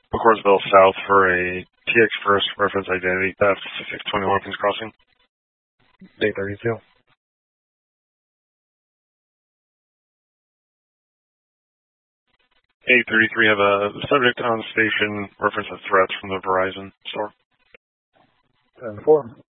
McCoursville South for a TX First reference identity theft, 621 Kings Crossing. 832. 833 have a subject on station reference of threats from the Verizon store. 10-4.